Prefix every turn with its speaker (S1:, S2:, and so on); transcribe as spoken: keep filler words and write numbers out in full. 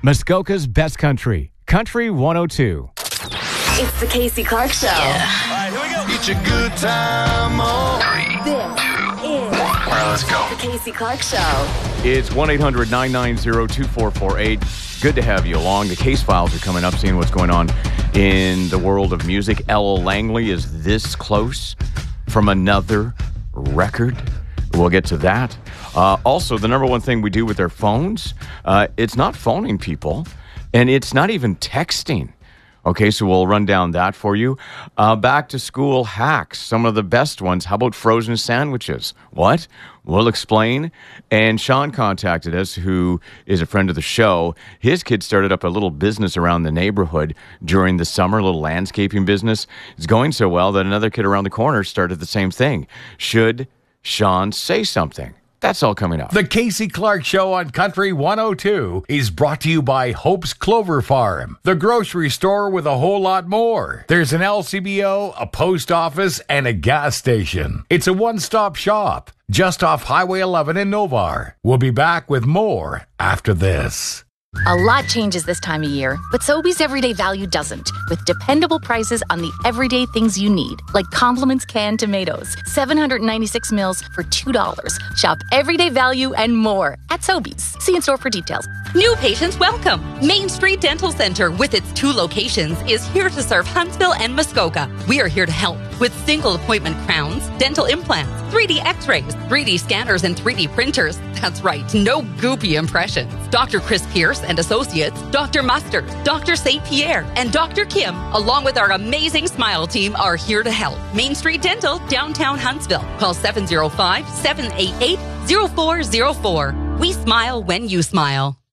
S1: Muskoka's best country, Country one oh two.
S2: It's the Casey Clark Show.
S3: Yeah. All right, here we go. It's a good time. Oh.
S2: Three, this two, is
S3: all right, let's go.
S2: The Casey Clark Show.
S4: It's one eight hundred nine nine zero two four four eight. Good to have you along. The case files are coming up, seeing what's going on in the world of music. Ella Langley is this close from another record. We'll get to that. Uh, also, the number one thing we do with our phones, uh, it's not phoning people, and it's not even texting. Okay, so we'll run down that for you. Uh, back to school hacks, some of the best ones. How about frozen sandwiches? What? We'll explain. And Sean contacted us, who is a friend of the show. His kid started up a little business around the neighborhood during the summer, a little landscaping business. It's going so well that another kid around the corner started the same thing. Should Sean say something? That's all coming up.
S5: The Casey Clark Show on Country one oh two is brought to you by Hope's Clover Farm, the grocery store with a whole lot more. There's an L C B O, a post office, and a gas station. It's a one-stop shop just off Highway eleven in Novar. We'll be back with more after this.
S6: A lot changes this time of year, but Sobeys Everyday Value doesn't, with dependable prices on the everyday things you need, like Compliments canned tomatoes, seven hundred ninety-six mils for two dollars. Shop Everyday Value and more at Sobeys. See in-store for details.
S7: New patients welcome. Main Street Dental Center, with its two locations, is here to serve Huntsville and Muskoka. We are here to help with single appointment crowns, dental implants, three D x-rays, three D scanners, and three D printers. That's right, no goopy impressions. Doctor Chris Pierce and Associates, Doctor Mustard, Doctor Saint Pierre, and Doctor Kim, along with our amazing Smile team, are here to help. Main Street Dental, downtown Huntsville. Call seven oh five, seven eight eight, oh four oh four. We smile when you smile.